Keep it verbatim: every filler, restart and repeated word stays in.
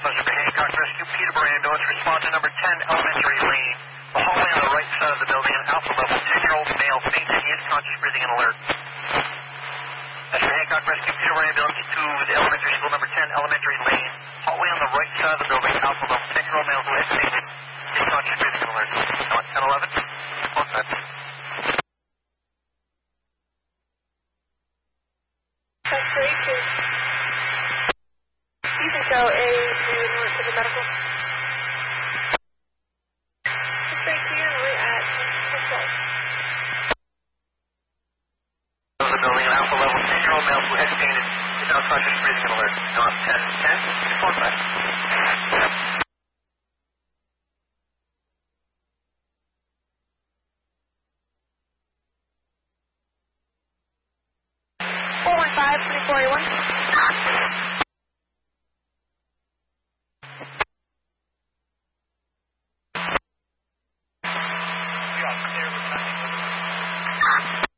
Buster Hancock Rescue, Peterborough Ambulance, respond to number ten, Elementary Lane. The hallway on the right side of the building, an alpha level, ten-year-old male, fainting, he is conscious, breathing, and alert. Buster Hancock Rescue, Peterborough Ambulance to the elementary school, number ten, Elementary Lane. Hallway on the right side of the building, alpha level, ten-year-old male who has fainted, he is conscious, breathing, and alert. Now, ten eleven, one side. That's great, too. You can go A to to the medical. It's great, too. We're at twelve. The building, an alpha level, ten-year-old male who has fainted, is now conscious, breathing, and alert. Now, ten ten, one side. four one five, twenty-four eighty-one. We are clear for